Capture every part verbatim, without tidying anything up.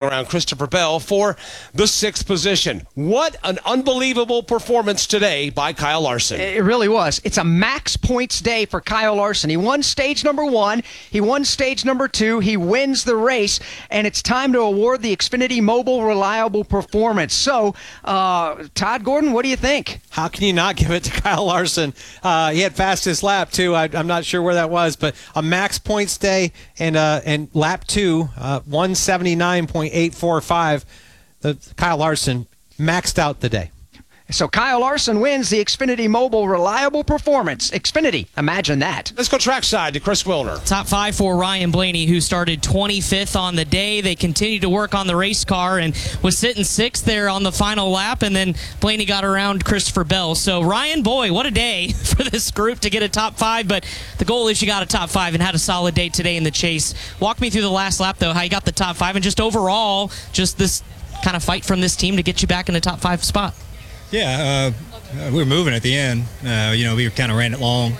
around Christopher Bell for the sixth position. What an unbelievable performance today by Kyle Larson. It really was. It's a max points day for Kyle Larson. He won stage number one. He won stage number two. He wins the race, and it's time to award the Xfinity Mobile Reliable Performance. So, uh, Todd Gordon, what do you think? How can you not give it to Kyle Larson? Uh, he had fastest lap, too. I, I'm not sure where that was, but a max points day and uh, and lap two, uh, one seventy-nine point eight four five. The Kyle Larson maxed out the day. So Kyle Larson wins the Xfinity Mobile Reliable Performance. Xfinity, imagine that. Let's go trackside to Chris Wilner. Top five for Ryan Blaney, who started twenty-fifth on the day. They continued to work on the race car and was sitting sixth there on the final lap, and then Blaney got around Christopher Bell. So Ryan, boy, what a day for this group to get a top five, but the goal is you got a top five and had a solid day today in the chase. Walk me through the last lap, though, how you got the top five, and just overall, just this kind of fight from this team to get you back in the top five spot. Yeah, uh, we were moving at the end. Uh, you know, we kind of ran it long.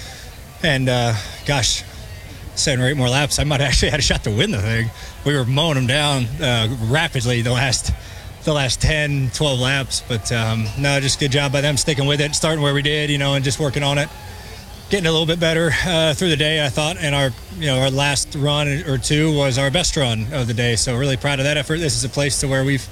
And, uh, gosh, seven or eight more laps, I might have actually had a shot to win the thing. We were mowing them down uh, rapidly the last the last ten, twelve laps. But, um, no, just good job by them sticking with it, starting where we did, you know, and just working on it. Getting a little bit better uh, through the day, I thought. And our, you know, our last run or two was our best run of the day. So really proud of that effort. This is a place to where we've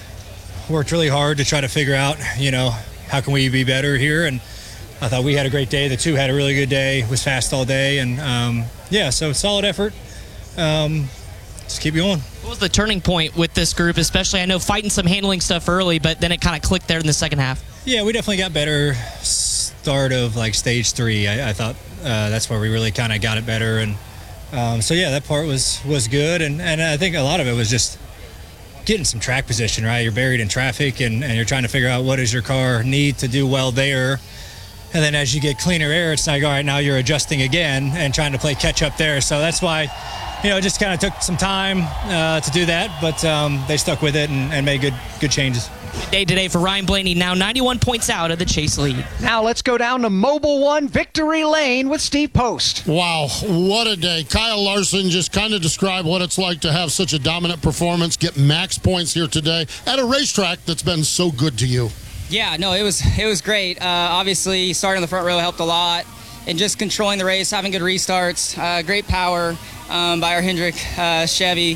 worked really hard to try to figure out, you know, how can we be better here. And I thought we had a great day. The two had a really good day, was fast all day. And, um, yeah, so solid effort. Um, just keep going. What was the turning point with this group, especially? I know fighting some handling stuff early, but then it kind of clicked there in the second half. Yeah, we definitely got better start of, like, stage three. I, I thought uh, that's where we really kind of got it better. And um, so, yeah, that part was, was good. And, and I think a lot of it was just getting some track position, right? You're buried in traffic, and, and you're trying to figure out what does your car need to do well there. And then as you get cleaner air, it's like, all right, now you're adjusting again and trying to play catch up there. So that's why, you know, it just kind of took some time uh, to do that, but um, they stuck with it and, and made good good changes. Good day today for Ryan Blaney, now ninety-one points out of the chase lead. Now let's go down to Mobile One Victory Lane with Steve Post. Wow, what a day. Kyle Larson just kind of described what it's like to have such a dominant performance, get max points here today at a racetrack that's been so good to you. Yeah, no, it was it was great. Uh, obviously, starting in the front row helped a lot, and just controlling the race, having good restarts, uh, great power um, by our Hendrick uh, Chevy.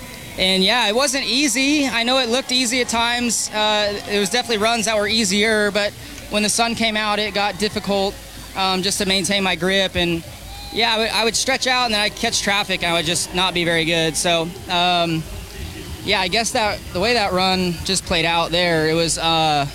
And yeah, it wasn't easy. I know it looked easy at times. Uh, it was definitely runs that were easier, but when the sun came out, it got difficult um, just to maintain my grip. And yeah, I would, I would stretch out and then I'd catch traffic and I would just not be very good. So um, yeah, I guess that the way that run just played out there, it was, uh,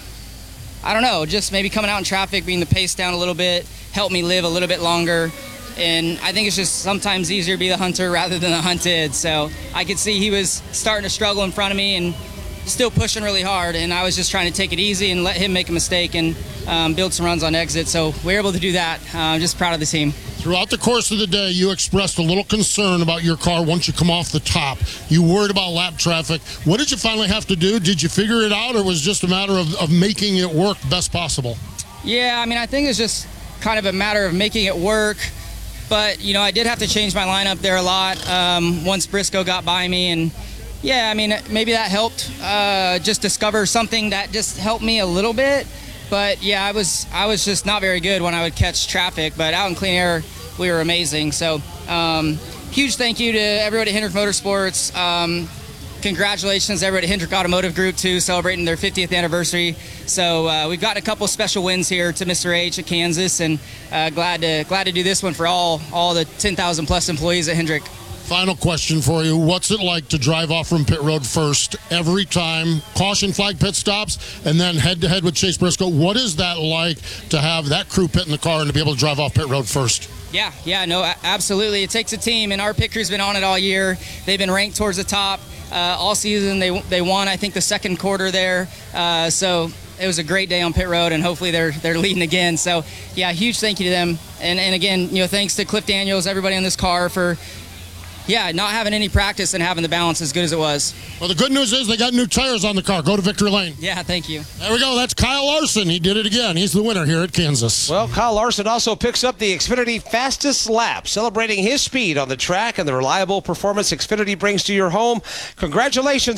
I don't know, just maybe coming out in traffic, being the pace down a little bit, helped me live a little bit longer. And I think it's just sometimes easier to be the hunter rather than the hunted. So I could see he was starting to struggle in front of me and still pushing really hard. And I was just trying to take it easy and let him make a mistake and um, build some runs on exit. So we were able to do that. Uh, I'm just proud of the team. Throughout the course of the day, you expressed a little concern about your car once you come off the top. You worried about lap traffic. What did you finally have to do? Did you figure it out, or was it just a matter of, of making it work best possible? Yeah, I mean, I think it's just kind of a matter of making it work. But, you know, I did have to change my lineup there a lot um, once Briscoe got by me. And, yeah, I mean, maybe that helped uh, just discover something that just helped me a little bit. But, yeah, I was I was just not very good when I would catch traffic. But out in clean air, we were amazing. So, um, huge thank you to everybody at Hendrick Motorsports. Um, congratulations to everybody at Hendrick Automotive Group, too, celebrating their fiftieth anniversary. So uh, we've gotten a couple special wins here to Mister H at Kansas, and uh, glad to glad to do this one for all all the ten thousand plus employees at Hendrick. Final question for you. What's it like to drive off from pit road first every time, caution flag pit stops, and then head-to-head with Chase Briscoe? What is that like to have that crew pit in the car and to be able to drive off pit road first? Yeah, yeah, no, absolutely. It takes a team, and our pit crew's been on it all year. They've been ranked towards the top uh, all season. They they won, I think, the second quarter there. Uh, so it was a great day on pit road, and hopefully they're they're leading again. So, yeah, huge thank you to them. And, and again, you know, thanks to Cliff Daniels, everybody on this car for, yeah, not having any practice and having the balance as good as it was. Well, the good news is they got new tires on the car. Go to Victory Lane. Yeah, thank you. There we go. That's Kyle Larson. He did it again. He's the winner here at Kansas. Well, Kyle Larson also picks up the Xfinity fastest lap, celebrating his speed on the track and the reliable performance Xfinity brings to your home. Congratulations.